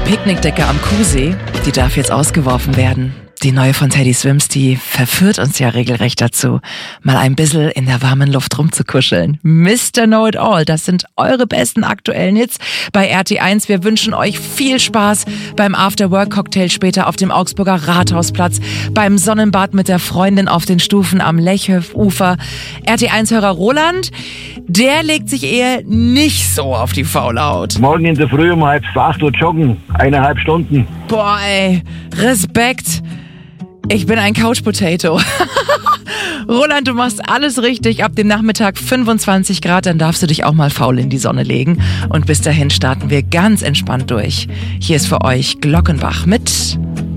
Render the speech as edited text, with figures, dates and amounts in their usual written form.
Picknickdecke am Kuhsee, die darf jetzt ausgeworfen werden. Die neue von Teddy Swims, die verführt uns ja regelrecht dazu, mal ein bisschen in der warmen Luft rumzukuscheln. Mr. Know-It-All, das sind eure besten aktuellen Hits bei RT1. Wir wünschen euch viel Spaß beim After-Work-Cocktail später auf dem Augsburger Rathausplatz, beim Sonnenbad mit der Freundin auf den Stufen am Lechhöfufer. RT1-Hörer Roland, der legt sich eher nicht so auf die faule Haut. Morgen in der Früh um 7:30 Uhr joggen, 1,5 Stunden. Boah, ey, Respekt. Ich bin ein Couch-Potato. Roland, du machst alles richtig. Ab dem Nachmittag 25 Grad, dann darfst du dich auch mal faul in die Sonne legen. Und bis dahin starten wir ganz entspannt durch. Hier ist für euch Glockenbach mit